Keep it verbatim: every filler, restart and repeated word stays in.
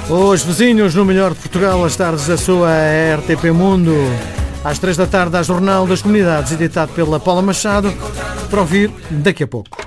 Os vizinhos no melhor de Portugal, às tardes da sua R T P Mundo. Às três da tarde, há Jornal das Comunidades, editado pela Paula Machado, para ouvir daqui a pouco.